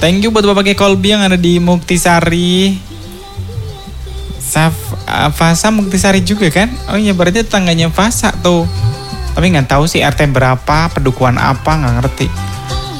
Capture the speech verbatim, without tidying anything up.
Thank you buat Bapaknya Kolbi yang ada di Muktisari. Saf, uh, Fasa Muktisari juga kan? Oh iya berarti tetangganya Fasa tuh. Tapi nggak tahu sih R T berapa, pedukuhan apa, nggak ngerti.